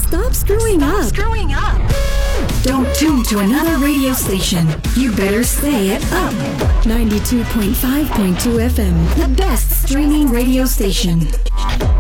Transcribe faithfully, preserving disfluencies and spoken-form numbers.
Stop screwing Stop up. screwing up. Don't tune to another radio station. You better stay at Up. ninety-two point five point two F M, the best streaming radio station.